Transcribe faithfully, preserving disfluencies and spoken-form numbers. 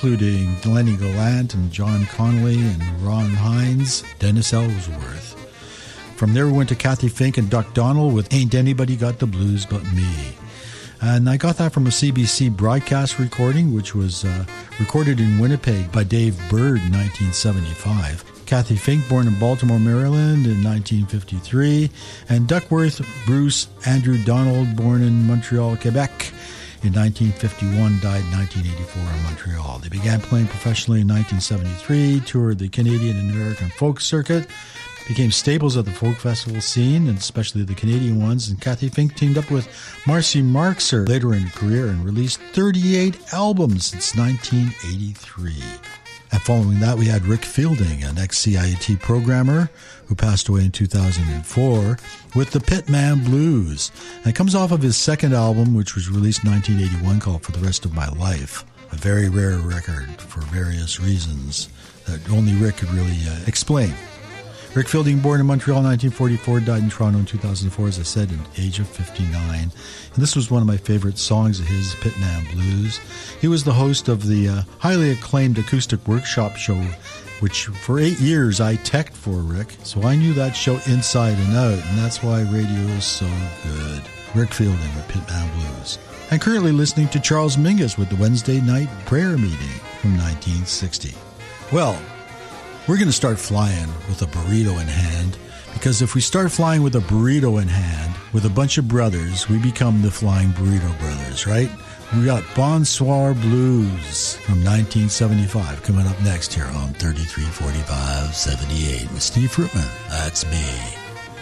including Lenny Gallant and John Connolly and Ron Hines, Dennis Ellsworth. From there we went to Kathy Fink and Duck Donald with Ain't Anybody Got the Blues But Me. And I got that from a C B C broadcast recording, which was uh, recorded in Winnipeg by Dave Bird in nineteen seventy-five. Kathy Fink, born in Baltimore, Maryland in nineteen fifty-three. And Duckworth Bruce Andrew Donald, born in Montreal, Quebec in nineteen fifty-one, died in nineteen eighty-four in Montreal. They began playing professionally in nineteen seventy-three, toured the Canadian and American folk circuit, became staples of the folk festival scene, and especially the Canadian ones. And Kathy Fink teamed up with Marcy Marxer later in her career and released thirty-eight albums since nineteen eighty-three. And following that, we had Rick Fielding, an ex-C I A T programmer who passed away in two thousand four, with the Pitman Blues. And it comes off of his second album, which was released in nineteen eighty-one, called For the Rest of My Life. A very rare record for various reasons that only Rick could really uh, explain. Rick Fielding, born in Montreal in nineteen forty-four, died in Toronto in two thousand four, as I said, at the age of fifty-nine. And this was one of my favorite songs of his, Pitman Blues. He was the host of the uh, highly acclaimed acoustic workshop show, which for eight years I teched for Rick. So I knew that show inside and out, and that's why radio is so good. Rick Fielding with Pitman Blues. And currently listening to Charles Mingus with the Wednesday Night Prayer Meeting from nineteen sixty. Well, we're going to start flying with a burrito in hand, because if we start flying with a burrito in hand, with a bunch of brothers, we become the Flying Burrito Brothers, right? We got Bonsoir Blues from nineteen seventy-five coming up next here on thirty-three forty-five seventy-eight with Steve Fruitman. That's me.